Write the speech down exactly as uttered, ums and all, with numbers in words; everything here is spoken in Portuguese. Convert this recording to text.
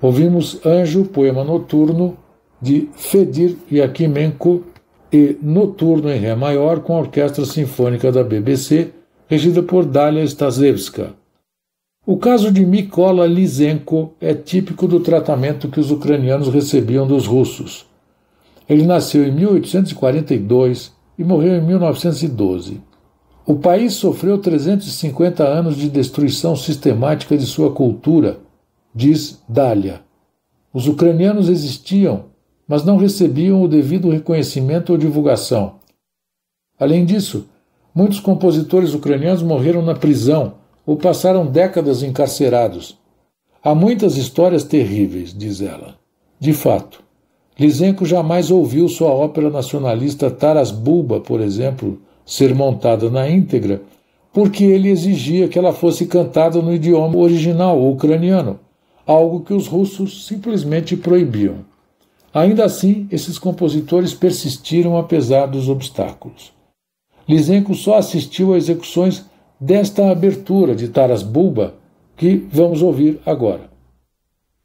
Ouvimos Anjo, poema noturno, de Fedir Yakimenko, e Noturno em Ré maior, com a Orquestra Sinfônica da B B C, regida por Dalia Stasevska. O caso de Mykola Lysenko é típico do tratamento que os ucranianos recebiam dos russos. Ele nasceu em mil oitocentos e quarenta e dois e morreu em mil novecentos e doze. O país sofreu trezentos e cinquenta anos de destruição sistemática de sua cultura, diz Dalia. Os ucranianos existiam, mas não recebiam o devido reconhecimento ou divulgação. Além disso, muitos compositores ucranianos morreram na prisão ou passaram décadas encarcerados. Há muitas histórias terríveis, diz ela. De fato, Lysenko jamais ouviu sua ópera nacionalista Taras Bulba, por exemplo, ser montada na íntegra, porque ele exigia que ela fosse cantada no idioma original ucraniano, algo que os russos simplesmente proibiam. Ainda assim, esses compositores persistiram apesar dos obstáculos. Lysenko só assistiu a execuções desta abertura de Taras Bulba, que vamos ouvir agora.